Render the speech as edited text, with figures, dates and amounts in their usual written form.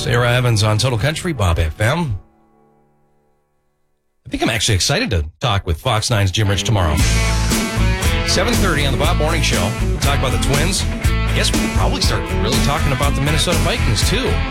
Sarah Evans on Total Country, Bob FM. I think I'm actually excited to talk with Fox 9's Jim Rich tomorrow. 7:30 on the Bob Morning Show. We'll talk about the Twins. I guess we could probably start really talking about the Minnesota Vikings, too.